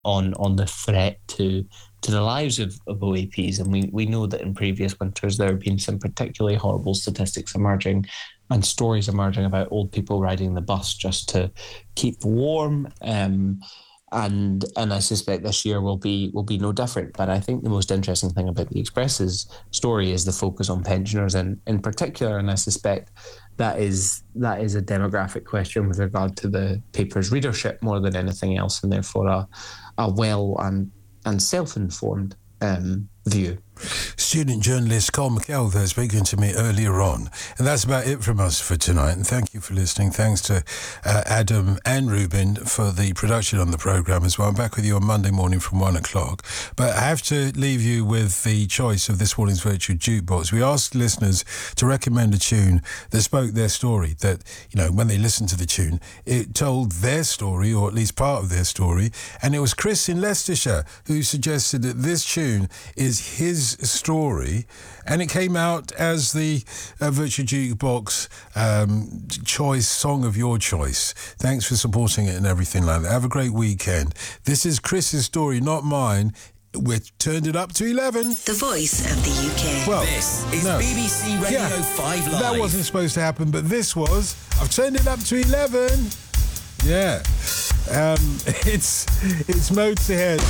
on the threat to the lives of OAPs. And we know that in previous winters there have been some particularly horrible statistics emerging and stories emerging about old people riding the bus just to keep warm. And I suspect this year will be no different. But I think the most interesting thing about the Express's story is the focus on pensioners in particular, and I suspect that is a demographic question with regard to the paper's readership more than anything else, and therefore a well and self-informed view. Student journalist Cole McKell there speaking to me earlier on. And that's about it from us for tonight. And thank you for listening. Thanks to Adam and Ruben for the production on the programme as well. I'm back with you on Monday morning from 1 o'clock. But I have to leave you with the choice of this morning's Virtual Jukebox. We asked listeners to recommend a tune that spoke their story, that, you know, when they listened to the tune, it told their story, or at least part of their story. And it was Chris in Leicestershire who suggested that this tune is his story, and it came out as the Virtual Jukebox choice song of your choice. Thanks for supporting it and everything like that. Have a great weekend. This is Chris's story, not mine. We've turned it up to 11. The voice of the UK. Well, this is BBC Radio 5 Live. That wasn't supposed to happen, but this was. I've turned it up to 11. Yeah. It's modes ahead.